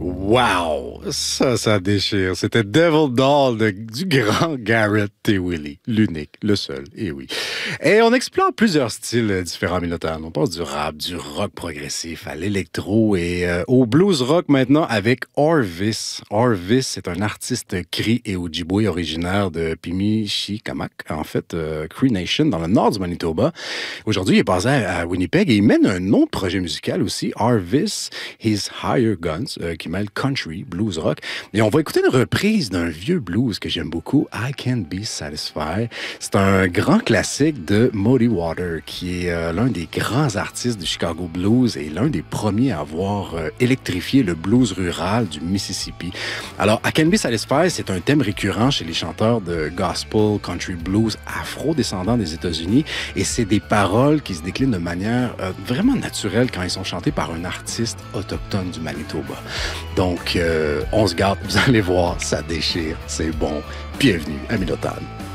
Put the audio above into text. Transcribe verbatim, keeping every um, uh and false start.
Wow! Ça, ça déchire. C'était Devil Doll de- du grand Garrett T. Willie. L'unique, le seul, et oui. Et on explore plusieurs styles différents Mélotane. On passe du rap, du rock progressif à l'électro et euh, au blues rock maintenant avec Orvis. Orvis est un artiste Cri et Ojibwe originaire de Pimicikamak, en fait, euh, Cree Nation, dans le nord du Manitoba. Aujourd'hui, il est basé à, à Winnipeg et il mène un autre projet musical aussi, Orvis, His Higher Guns, euh, qui mêle country, blues rock. Et on va écouter une reprise d'un vieux blues que j'aime beaucoup, I Can't Be Satisfied. C'est un grand classique de Muddy Water, qui est euh, l'un des grands artistes du Chicago Blues et l'un des premiers à avoir euh, électrifié le blues rural du Mississippi. Alors, I Can't Be Satisfied, c'est un thème récurrent chez les chanteurs de gospel, country blues afro-descendants des États-Unis et c'est des paroles qui se déclinent de manière euh, vraiment naturelle quand ils sont chantés par un artiste autochtone du Manitoba. Donc, euh, on se garde, vous allez voir, ça déchire, c'est bon. Bienvenue à Mélotane.